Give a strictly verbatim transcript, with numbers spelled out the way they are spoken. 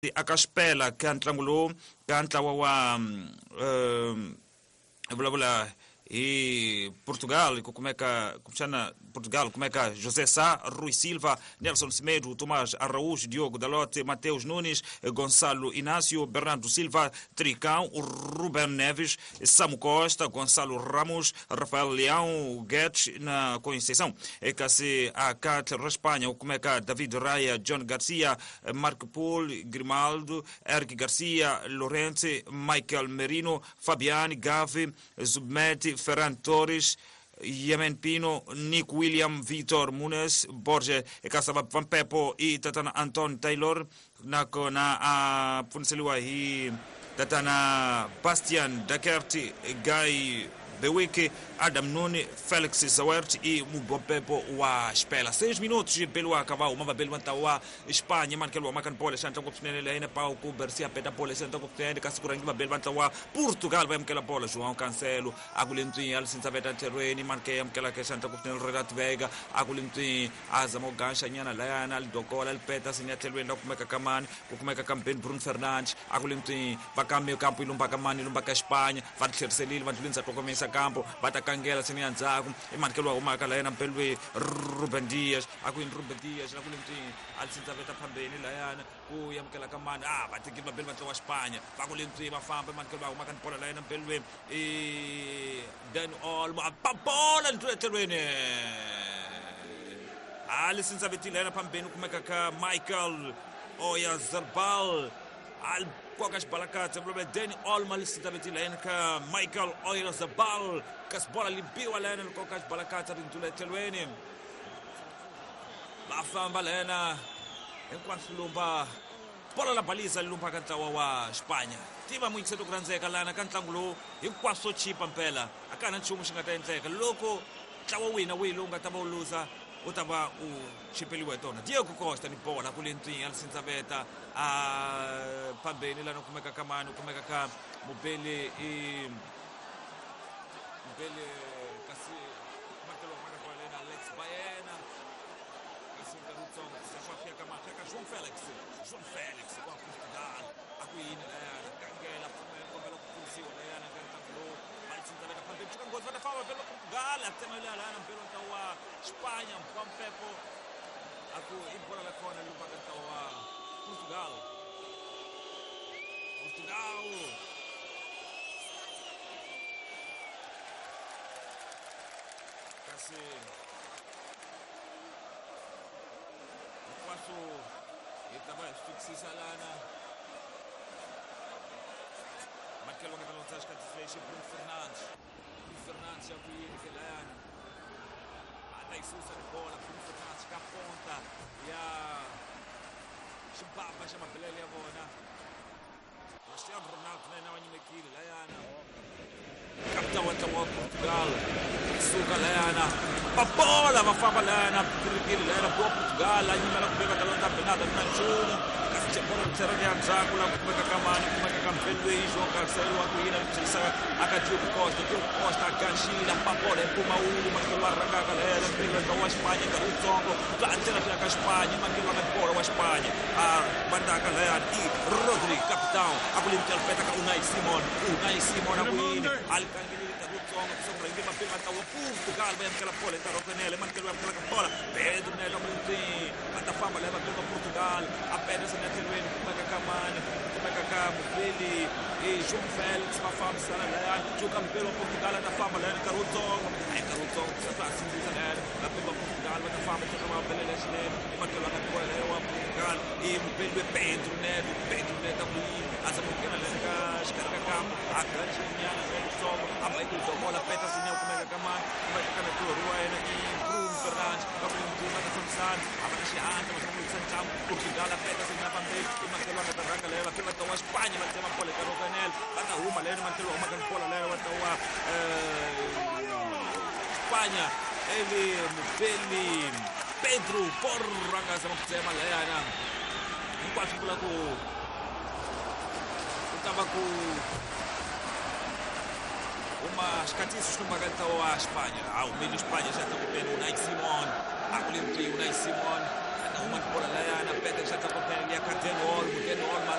akaspela kantlangulo kantlawa wa um, vulavula e Portugal kumeka kumchana Portugal kumeka José Sá, Rui Silva, Nelson Semedo, Tomás Araújo, Diogo Dalot, Mateus Nunes, Gonçalo Inácio, Bernardo Silva, Tricão, Ruben Neves, Samu Costa, Gonçalo Ramos, Rafael Leão, Guedes na Conceição. É que se a Cátia Espanha kumeka David Raya, John Garcia, Marco Paul, Grimaldo, Eric Garcia, Lorente, Michael Merino, Fabiani, Gavi, Zubmeti, Ferran Torres, Yemen Pino, Nick William, Vitor Munes, Borge, Kasaba Van Pepo e Tatana Anton Taylor, na na a Punseliwa e Tatana Bastian Dakerti, Guy Beweke, Adam Nune, Felix Zawert e Mubopepo wa Spela. Seis minutos de pelo acabou, uma belwanta wa Espanha, man kelo makan pole santa kopsnele lene pau ku Bercia peta pole santa kopsnele kaskurangi ma belwanta wa Portugal vai mkela pole João Cancelo, agulinti al sinzaveta terreni man ke mkela ke santa kopsnele Redat Vega, agulinti azamo gansha nyana lana al dokola al peta sinya telwe ndok meka kaman, kumeka kampen Bruno Fernandes, agulinti bakame campo ilumba kamani ilumba ka Espanha, va tercelil va tulinza to começa campo, bata Kangela sini anzaku imankelwa umaka la yana mpelwe Ruben Dias akuin Ruben Dias nakulimti alsinzaveta phambeni la yana ku yamkela kamani ah bathi ba belwa wa Espanha bakulimti bafamba imankelwa umaka npola la yana mpelwe e Dan Olmo papola ntwethelweni alsinzaveti la yana phambeni kumeka ka Michael Oyarzabal al Qualquer balacata, problema Dani Olmo alsinzaveti la yana ka Michael Oyarzabal kas bola limpiwa lena qualquer balacata ntwethelweni bafamba lena enquanto lumba bola la baliza lumba kantawa wa Espanha tima muito cedo granzeka lana kantlangulo hinkwaso chipa mpela akana nchumu xingata endleka loko tlawa wina wilunga tava uluza utava u chipeliwe tona Diego Costa ni bola kulinti alsinzaveta a pambeni lana kumeka kamani kumeka ka mobile e mobile kasi makelo makelo lena Alex Baena kasi Caruso só fica kama fica João Félix João Félix com Portugal akuina lana Kangela kumela kufunsiwa lana kantanglo alsinzaveta pambeni chika ngozi vada fama pelo Portugal atema lana pelo tawa Espanha com Pepo aku imbola la kona lupa kantawa Portugal Portugal kasi enquanto itaba fixisa lana makelo que pelo tasca de feixe Bruno Fernandes Bruno Fernandes já foi ele que lana até isso de bola Bruno Fernandes que aponta e a Chibaba chama Belele agora Cristiano Ronaldo né na wanyi mekili la yana capitão wa Portugal suka la yana papola mafamba la yana kirikiri la yana kwa Portugal la nyuma la kubeba talonta penada na chumu kasi bola mterani ya mzangu la kumeka kamani kumeka kampelwe João Cancelo wa kuina mchisa akajua Costa Diogo Costa akanshila papola mpuma ulu makelo arangaka la yana mpira kwa Espanha karutongo plantela kwa Espanha makelo na bola wa Espanha a bandaka la yana e Rodri capitão akulimtia alpeta ka Unai Simon Unai Simon akuini alkangili karutongo kusonga ingi mapema tawa Portugal vai mkela pole tarokenele makelo mkela bola Pedro nela mlinti atafamba la mapema Portugal apenas na telweni kumeka kamani kumeka kamu pili e João Félix mafamba sana la yana joka mpelo Portugal atafamba la yana karutongo ai karutongo sasa sindiza la yana mapema Portugal atafamba kama belele shine makelo na bola wa Portugal e mpelwe Pedro nela Pedro nela kuini asa mukena la yana shkaraka kamu akanshi nyana karutongo amai kutoka bola peta sinya kumeka kamani kumeka kana kuwa yana e Bruno Fernandes kabrin tu mata funsan abanashi anta masamu santam Portugal peta sinya pambei e makelo na taranga leva kila tawa Espanha matema pole karokanel bata uma lena mantelo uma kan pola leva tawa Espanha ele Mubeli Pedro porranga sama kusema la yana enquanto kula ku utava ku uma escatiços no maganta a Espanha ao meio Espanha já está com o Unai Simon a Olimpi Unai Simon uma bola lá na pedra já está com a pele a Carden Olmo, Carden Olmo